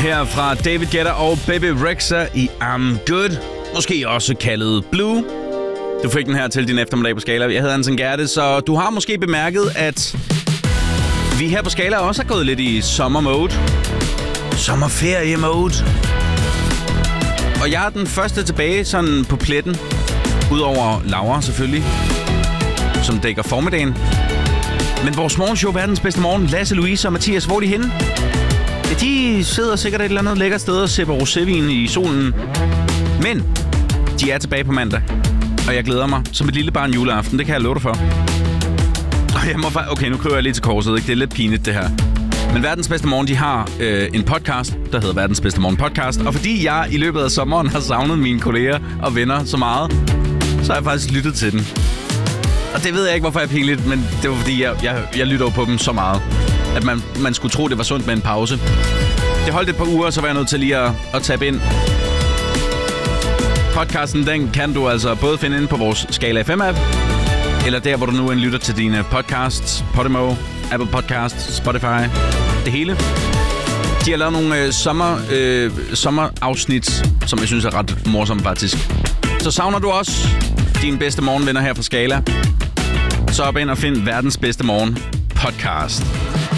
her fra David Guetta og Baby Rexha i I'm Good. Måske også kaldet Blue. Du fik den her til din eftermiddag på Skala. Jeg hedder Anton Gerte, så du har måske bemærket, at vi her på Skala også har gået lidt i sommermode. Sommerferie-mode. Og jeg er den første tilbage sådan på pletten. Udover Laura selvfølgelig, som dækker formiddagen. Men vores morgenshow, Verdens Bedste Morgen, Lasse, Louise og Mathias, hvor er de henne? Ja, de sidder sikkert et eller andet lækkert sted og sipper rosévin i solen. Men de er tilbage på mandag, og jeg glæder mig som et lille barn juleaften. Det kan jeg love dig for. Og jeg må okay, nu kører jeg lige til korset, ikke? Det er lidt pinligt, det her. Men Verdens Bedste Morgen, de har en podcast, der hedder Verdens Bedste Morgen Podcast. Og fordi jeg i løbet af sommeren har savnet mine kolleger og venner så meget, så har jeg faktisk lyttet til den. Og det ved jeg ikke, hvorfor jeg er pinligt, men det var fordi, jeg lytter på dem så meget, at man skulle tro, det var sundt med en pause. Det holdt et par uger, så var jeg nødt til lige at tabe ind. Podcasten, den kan du altså både finde inde på vores Skala FM-app, eller der, hvor du nu lytter til dine podcasts, Podimo, Apple Podcasts, Spotify, det hele. De har lavet nogle sommerafsnit, som jeg synes er ret morsomme faktisk. Så savner du også dine bedste morgenvenner her fra Skala, så op ind og find Verdens Bedste Morgen Podcast.